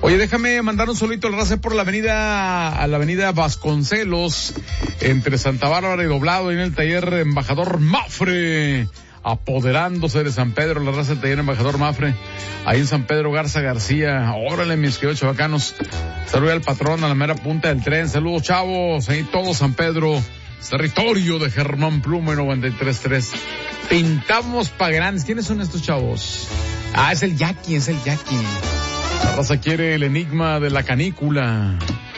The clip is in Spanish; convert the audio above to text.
Oye, déjame mandar un solito al raza por la avenida Vasconcelos, entre Santa Bárbara y Doblado, ahí en el taller Embajador Mafre, apoderándose de San Pedro, la raza del taller Embajador Mafre, ahí en San Pedro Garza García. Órale, mis queridos chavacanos. Saludos al patrón a la mera punta del tren. Saludos, chavos. Ahí todo San Pedro, territorio de Germán Pluma 93.3. Pintamos pa' grandes. ¿Quiénes son estos chavos? Es el Jackie. La raza quiere el enigma de la canícula.